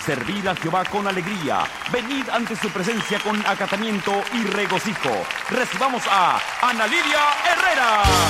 servir a Jehová con alegría. Venid ante su presencia con acatamiento y regocijo. Recibamos a Ana Lidia Herrera.